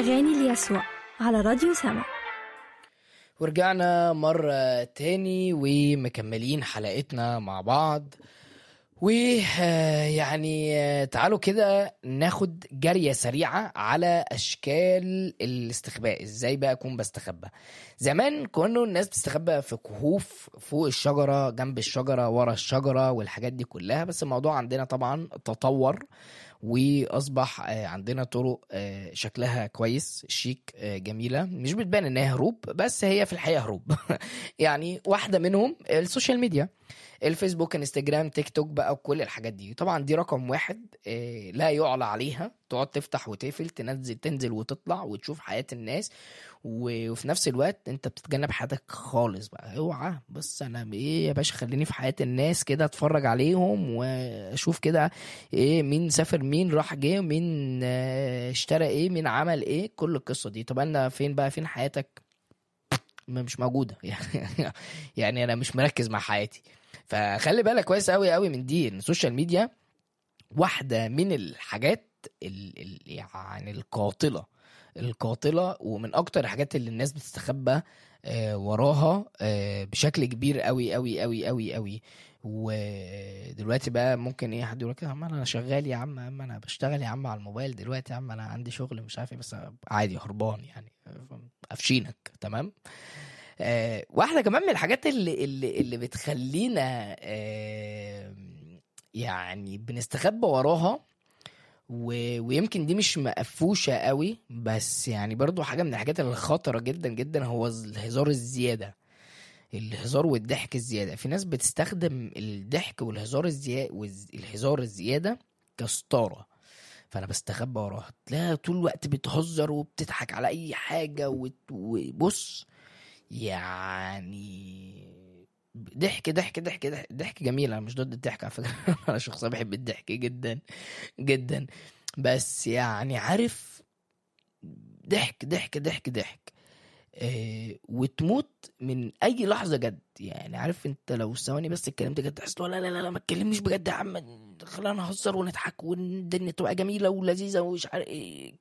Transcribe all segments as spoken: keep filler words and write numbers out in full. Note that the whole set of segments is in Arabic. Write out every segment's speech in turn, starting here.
أغاني ليسوع على راديو سما. ورجعنا مرة تاني ومكملين حلقتنا مع بعض. ويعني تعالوا كده ناخد جرية سريعة على أشكال الاستخباء. إزاي بقى أكون بستخبى؟ زمان كانوا الناس بتستخبى في كهوف فوق الشجرة، جنب الشجرة، ورا الشجرة، والحاجات دي كلها. بس الموضوع عندنا طبعا تطور واصبح عندنا طرق شكلها كويس، شيك، جميله، مش بتبان انها هروب بس هي في الحقيقه هروب. يعني واحده منهم السوشيال ميديا، الفيسبوك، انستجرام، تيك توك بقى، وكل الحاجات دي. طبعا دي رقم واحد لا يعلى عليها. تقعد تفتح وتقفل، تنزل تنزل وتطلع وتشوف حياة الناس، وفي نفس الوقت انت بتتجنب حياتك خالص بقى. اوعى بس انا ايه يا باشا، خليني في حياة الناس كده، اتفرج عليهم واشوف كده ايه، مين سافر، مين راح جه، مين اشترى ايه، مين عمل ايه، كل القصة دي. طب انا فين بقى؟ فين حياتك؟ مش موجودة. يعني يعني انا مش مركز مع حياتي. فخلي بالك كويس قوي قوي من دي. السوشيال ميديا واحدة من الحاجات ال ال يعني القاتلة القاتلة ومن اكتر الحاجات اللي الناس بتستخبى آه وراها آه بشكل كبير قوي قوي قوي قوي قوي. ودلوقتي بقى ممكن ايه، حد يقول لك يا عم انا شغال، يا عم اما انا بشتغل، يا عم على الموبايل دلوقتي، يا عم انا عندي شغل مش عارف ايه، بس عادي هربان يعني، قافشينك تمام. آه واحدة كمان من الحاجات اللي اللي, اللي بتخلينا آه يعني بنستخبى وراها، و... ويمكن دي مش مقفوشة قوي، بس يعني برضو حاجة من الحاجات الخطرة جدا جدا، هو الهزار الزيادة. الهزار والضحك الزيادة. في ناس بتستخدم الضحك والهزار الزيادة والهزار الزيادة كستارة. فأنا بستخبى وراها، تلاقيها طول الوقت بتهزر وبتضحك على أي حاجة، وت... وبص يعني ضحك ضحك ضحك ضحك, ضحك جميل. انا مش ضد الضحك على فكره. انا شخصيا بحب الضحك جدا جدا، بس يعني عارف، ضحك ضحك ضحك ضحك آه وتموت من اي لحظه جد. يعني عارف انت لو ثواني بس اتكلمت جد تحس لا لا لا لا ما تكلمنيش بجد يا عم، خلينا نهزر ونضحك والدنيا تبقى جميله ولذيذه ومش عارف ايه.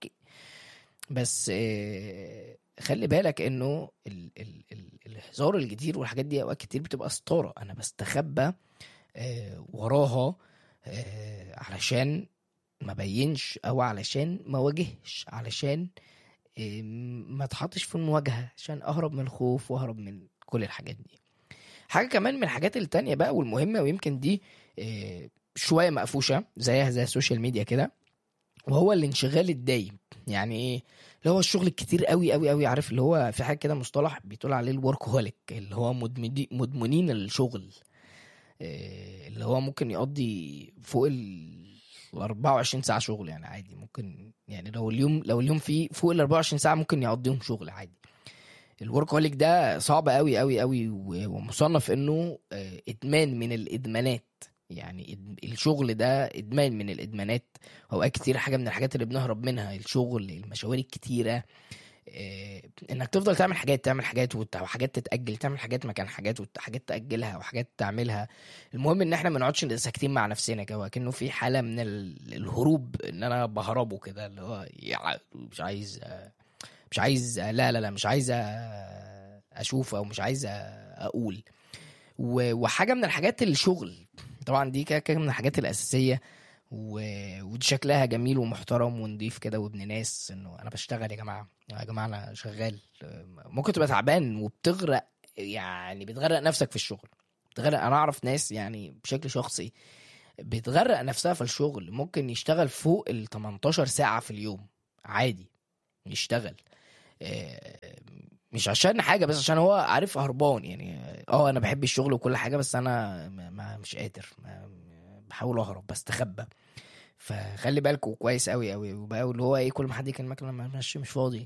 بس آه خلي بالك انه ال ال ال الهزار الكتير والحاجات دي اوقات كتير بتبقى ستارة. انا بستخبى آه وراها آه علشان ما بينش، او علشان ما واجهش، علشان آه ما اتحطش في المواجهة، عشان اهرب من الخوف واهرب من كل الحاجات دي. حاجة كمان من الحاجات التانية بقى والمهمة، ويمكن دي آه شوية مقفوشة زيها زي السوشيال ميديا كده، وهو الانشغال الدايم. يعني ايه؟ اللي هو الشغل الكتير قوي قوي قوي. عارف اللي هو في حاجه كده مصطلح بيطول عليه الورك هوليك، اللي هو مدمدي مدمنين الشغل. إيه اللي هو ممكن يقضي فوق ال أربعة وعشرين ساعه شغل يعني عادي. ممكن يعني لو اليوم لو اليوم فيه فوق ال أربعة وعشرين ساعه ممكن يقضيهم شغل عادي. الورك هوليك ده صعب قوي قوي قوي، ومصنف انه ادمان من الادمانات. يعني الشغل ده ادمان من الادمانات. اوقات كتير حاجه من الحاجات اللي بنهرب منها الشغل، المشاوير الكتيره، انك تفضل تعمل حاجات تعمل حاجات وحاجات تتاجل، تعمل حاجات مكان حاجات وحاجات تاجلها وحاجات تعملها. المهم ان احنا ما نقعدش ساكتين مع نفسنا كده، كأنه في حاله من الهروب، ان انا بهربه كده، اللي هو مش عايز مش عايز لا لا لا مش عايز اشوف او مش عايز اقول. وحاجه من الحاجات الشغل طبعا دي كده من الحاجات الاساسيه، ودي شكلها جميل ومحترم ونضيف كده وابن ناس، انه انا بشتغل يا جماعه، يا جماعه انا شغال. ممكن تبقى تعبان وبتغرق، يعني بتغرق نفسك في الشغل، بتغرق. انا اعرف ناس يعني بشكل شخصي بتغرق نفسها في الشغل، ممكن يشتغل فوق ال تمنتاشر ساعه في اليوم عادي يشتغل، مش عشان حاجه بس عشان هو عارف هربان. يعني اه انا بحب الشغل وكل حاجه، بس انا ما مش قادر، بحاول اهرب، بستخبى. فخلي بالكوا كويس قوي قوي. وبقى اللي هو ايه، كل ما حد يكلمك لما مش مش فاضي،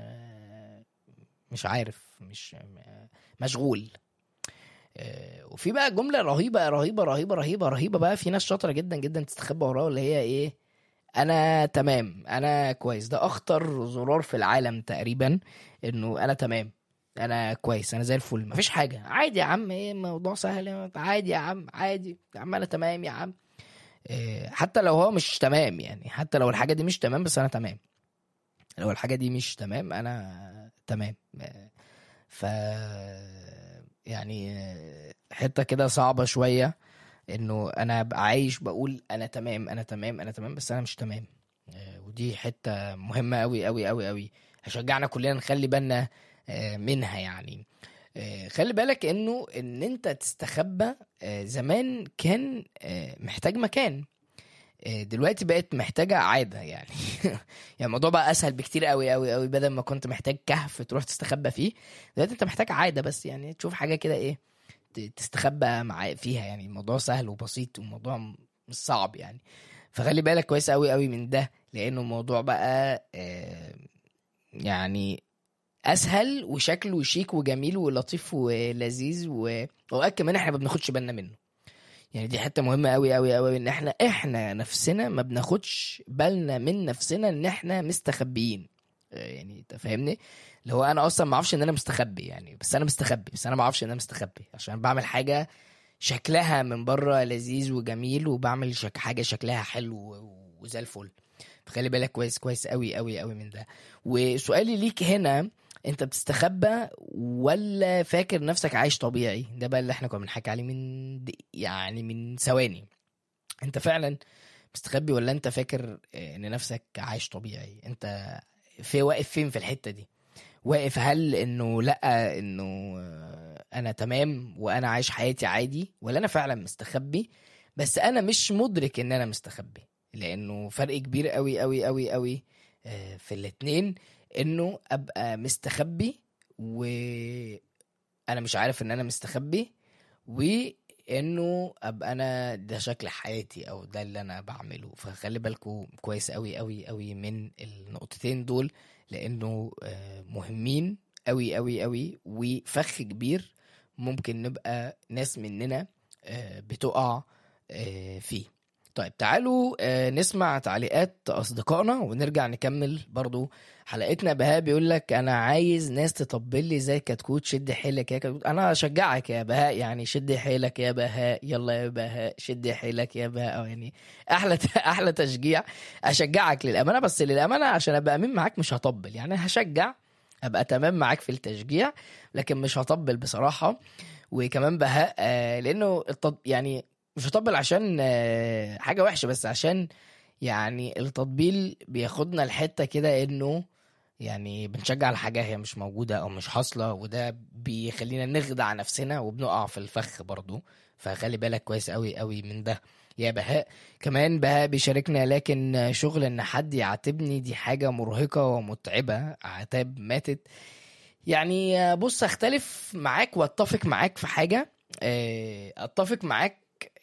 مش عارف، مش مشغول. وفي بقى جمله رهيبه رهيبه رهيبه رهيبه رهيبه بقى، في ناس شاطره جدا جدا تستخبى وراها، اللي هي ايه، انا تمام، انا كويس. ده اخطر زرار في العالم تقريبا، انه انا تمام، انا كويس، انا زي الفل، مفيش حاجه، عادي يا عم، ايه الموضوع سهل، عادي يا عم، عادي يا عم، انا تمام يا عم. إيه حتى لو هو مش تمام، يعني حتى لو الحاجه دي مش تمام بس انا تمام. لو الحاجة دي مش تمام انا تمام. ف يعني حتة كده صعبة شوية انه انا ابقى عايش بقول انا تمام انا تمام انا تمام بس انا مش تمام. آه، ودي حتة مهمة قوي قوي قوي قوي، هشجعنا كلنا نخلي بالنا آه، منها يعني. آه، خلي بالك انه ان انت تستخبى آه، زمان كان آه، محتاج مكان، آه، دلوقتي بقت محتاجة عادة يعني. يعني الموضوع بقى اسهل بكتير قوي قوي قوي، بدل ما كنت محتاج كهف تروح تستخبى فيه، دلوقتي انت محتاج عادة بس، يعني تشوف حاجة كده ايه ت- تستخبى مع فيها. يعني الموضوع سهل وبسيط والموضوع م- مش صعب يعني. فخلي بالك كويس قوي قوي من ده، لانه الموضوع بقى آه، يعني اسهل وشكله شيك وجميل ولطيف ولذيذ، و- واوقات كمان احنا ما بناخدش بالنا منه. يعني دي حته مهمه قوي قوي قوي، ان احنا احنا نفسنا ما بناخدش بالنا من نفسنا ان احنا مستخبيين. آه، يعني انت فاهمني، اللي هو انا اصلا ما اعرفش ان انا مستخبي يعني، بس انا مستخبي، بس انا ما اعرفش ان انا مستخبي عشان بعمل حاجه شكلها من بره لذيذ وجميل، وبعمل شك حاجه شكلها حلو و- وزي الفل. فخلي بالك كويس كويس قوي قوي قوي من ده. وسؤالي ليك هنا، انت بتستخبى ولا فاكر نفسك عايش طبيعي؟ ده بقى اللي احنا كنا بنحكي عليه من دق- يعني من ثواني. انت فعلا مستخبي ولا انت فاكر اه، ان نفسك عايش طبيعي؟ انت في واقف فين في الحتة دي؟ واقف هل انه لا انه اه، انا تمام وانا عايش حياتي عادي، ولا انا فعلا مستخبي بس انا مش مدرك ان انا مستخبي؟ لانه فرق كبير قوي قوي قوي قوي اه، في الاتنين. انه ابقى مستخبي وانا مش عارف ان انا مستخبي، وانه ابقى انا ده شكل حياتي او ده اللي انا بعمله. فخلي بالكو كويس قوي قوي قوي من النقطتين دول، لانه آه، مهمين قوي قوي قوي، وفخ كبير ممكن نبقى ناس مننا آه، بتقع آه، فيه. طيب تعالوا آه، نسمع تعليقات أصدقائنا ونرجع نكمل برضو حلقتنا. بهاء بيقول لك أنا عايز ناس تطبل لي زي كتكوت، شد حيلك يا كتكوت. أنا أشجعك يا بهاء، يعني شد حيلك يا بهاء، يلا يا بهاء شد حيلك يا بهاء. أو يعني أحلى أحلى تشجيع، أشجعك للأمانة. بس للأمانة عشان أبقى أمين معاك مش هطبل، يعني هشجع أبقى تمام معاك في التشجيع لكن مش هطبل بصراحة. وكمان بهاء آه، لأنه التط... يعني مش هطبل عشان آه، حاجة وحشة، بس عشان يعني التطبيل بياخدنا الحتة كده انه يعني بنشجع على حاجة هي مش موجودة او مش حاصلة، وده بيخلينا نخدع نفسنا وبنقع في الفخ برضو. فخلي بالك كويس قوي قوي من ده يا بهاء. كمان بهاء بيشاركنا، لكن شغل ان حد يعاتبني دي حاجة مرهقة ومتعبة. عتاب ماتت. يعني بص اختلف معاك واتفق معاك في حاجة. آه، اتفق معاك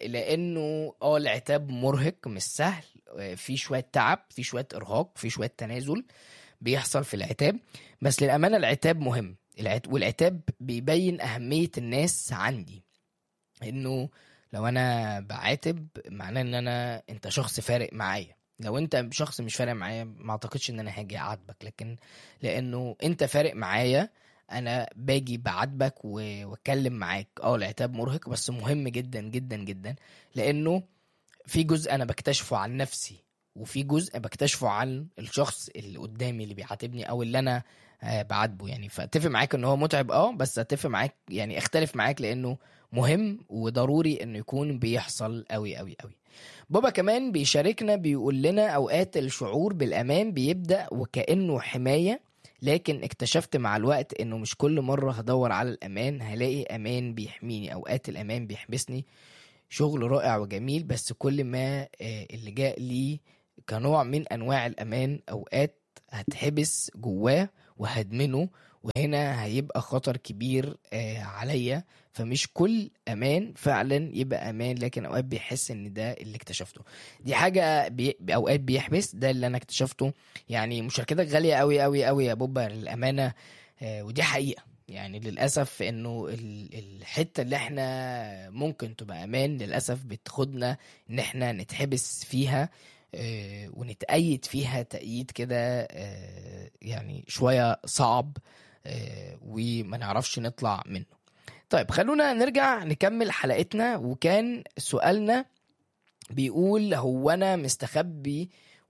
لانه اه العتاب مرهق مش سهل، آه، في شوية تعب، في شوية ارهاق، في شوية تنازل بيحصل في العتاب. بس للأمانة العتاب مهم، العت... والعتاب بيبين أهمية الناس عندي. انه لو انا بعاتب معناه ان انا انت شخص فارق معايا. لو انت شخص مش فارق معايا ما اعتقدش ان انا هاجي اعاتبك، لكن لانه انت فارق معايا انا باجي بعاتبك و- واتكلم معاك. اه العتاب مرهق بس مهم جدا جدا جدا، لانه في جزء انا بكتشفه عن نفسي، وفي جزء بكتشفه عن الشخص اللي قدامي اللي بيعاتبني او اللي انا آه، بعاتبه يعني. فاتفق معاك ان هو متعب اه، بس اتفق معاك يعني اختلف معاك لانه مهم وضروري انه يكون بيحصل قوي قوي قوي. بابا كمان بيشاركنا بيقول لنا اوقات الشعور بالامان بيبدأ وكأنه حماية، لكن اكتشفت مع الوقت انه مش كل مرة هدور على الامان هلاقي امان بيحميني. اوقات الامان بيحبسني. شغل رائع وجميل، بس كل ما آه، اللي جاء لي كنوع من انواع الامان اوقات هتحبس جواه وهدمنه، وهنا هيبقى خطر كبير آه، عليا. فمش كل امان فعلا يبقى امان، لكن اوقات بيحس ان ده اللي اكتشفته. دي حاجة بي... اوقات بيحبس، ده اللي انا اكتشفته. يعني مشاركتك غالية قوي قوي قوي يا بوبا للامانة. آه، ودي حقيقة يعني للأسف إنه ال- الحتة اللي إحنا ممكن تبقى أمان للأسف بتاخدنا إن إحنا نتحبس فيها آه، ونتأيد فيها تأييد كده آه، يعني شوية صعب آه، وما نعرفش نطلع منه. طيب خلونا نرجع نكمل حلقتنا. وكان سؤالنا بيقول هو أنا مستخبي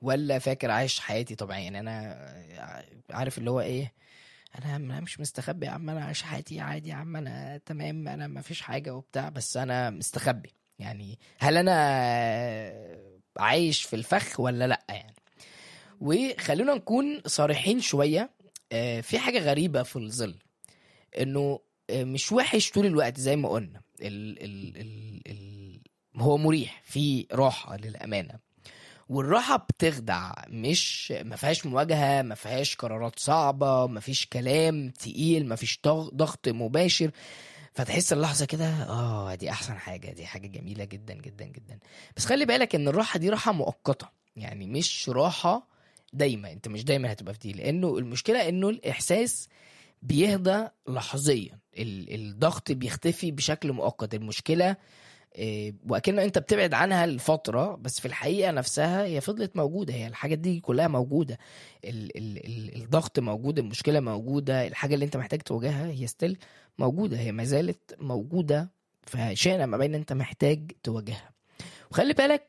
ولا فاكر عايش حياتي طبيعيا؟ يعني انا عارف اللي هو ايه، انا انا مش مستخبي يا عم، انا عايش حياتي عادي يا عم، انا تمام، انا ما فيش حاجه وبتاع، بس انا مستخبي. يعني هل انا عايش في الفخ ولا لا يعني؟ وخلونا نكون صريحين شويه، آه، في حاجه غريبه في الظل، انه آه، مش وحش طول الوقت زي ما قلنا. ال ال ال ال هو مريح، في راحه للامانه، والراحة بتخدع، مش ما فيهاش مواجهة، ما فيهاش قرارات صعبة، ما فيش كلام تقيل، ما فيش ضغط مباشر. فتحس اللحظة كده اه دي احسن حاجة، دي حاجة جميلة جدا جدا جدا. بس خلي بالك ان الراحة دي راحة مؤقتة، يعني مش راحة دايما. انت مش دايما هتبقى في دي، لانه المشكلة انه الاحساس بيهدى لحظيا، ال- الضغط بيختفي بشكل مؤقت. المشكلة إيه، وأكن انت بتبعد عنها لفترة، بس في الحقيقة نفسها هي فضلت موجودة، هي الحاجات دي كلها موجودة. ال ال ال الضغط موجود، المشكلة موجودة، الحاجة اللي انت محتاج تواجهها هي ستيل موجودة، هي ما زالت موجودة. فشئنا ما بين انت محتاج تواجهها. وخلي بالك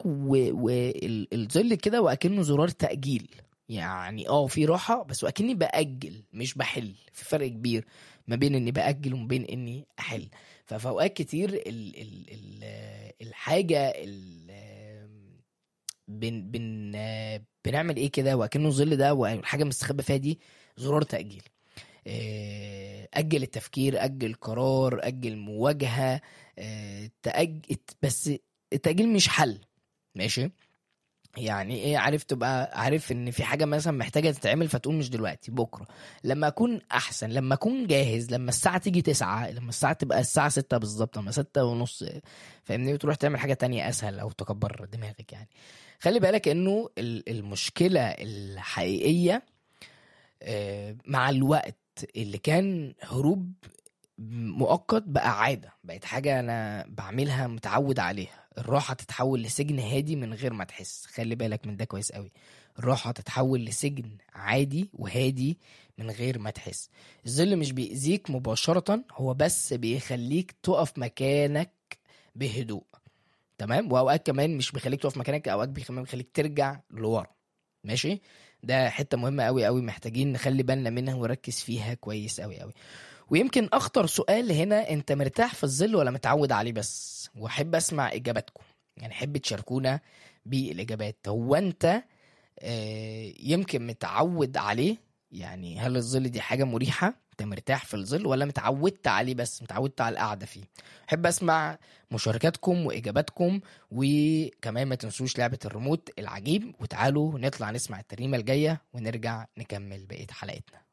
والظل كده وأكنه زرار تأجيل. يعني اه في راحة، بس وأكني بأجل مش بحل. في فرق كبير ما بين اني بأجل وما بين اني احل. ففي اوقات كتير ال ال ال الحاجة ال بن بن بنعمل ايه كده وأكنه الظل ده والحاجة مستخبى فيها دي زرار تأجيل. إيه، أجل التفكير، أجل قرار، أجل مواجهة، إيه، تأجل. بس التأجيل مش حل، ماشي؟ يعني ايه، عارف تبقى عارف ان في حاجة مثلا محتاجة تتعمل، فتقول مش دلوقتي، بكرة، لما اكون احسن، لما اكون جاهز، لما الساعة تيجي تسعة، لما الساعة تبقى الساعة ستة بالظبط، لما ستة ونص، فاهمني؟ وتروح تعمل حاجة تانية اسهل او تكبر دماغك يعني. خلي بالك انه ال- المشكلة الحقيقية آه، مع الوقت، اللي كان هروب مؤقت بقى عادة، بقت حاجة أنا بعملها متعود عليها. الراحة تتحول لسجن هادي من غير ما تحس. خلي بالك من ده كويس قوي. الراحة تتحول لسجن عادي وهادي من غير ما تحس. الظل مش بيأذيك مباشرة، هو بس بيخليك تقف مكانك بهدوء، تمام؟ وأوقات كمان مش بيخليك تقف مكانك، أوقات كمان بيخليك ترجع لورا، ماشي؟ ده حتة مهمة قوي قوي، محتاجين نخلي بالنا منها ونركز فيها كويس قوي قوي. ويمكن اخطر سؤال هنا، انت مرتاح في الظل ولا متعود عليه بس؟ واحب اسمع اجاباتكم، يعني حب تشاركونا بالاجابات. هو انت آه، يمكن متعود عليه؟ يعني هل الظل دي حاجة مريحة، انت مرتاح في الظل، ولا متعودت عليه بس متعودت على القعدة فيه؟ حب اسمع مشاركاتكم واجاباتكم. وكمان ما تنسوش لعبة الريموت العجيب. وتعالوا نطلع نسمع الترنيمة الجاية ونرجع نكمل بقية حلقتنا.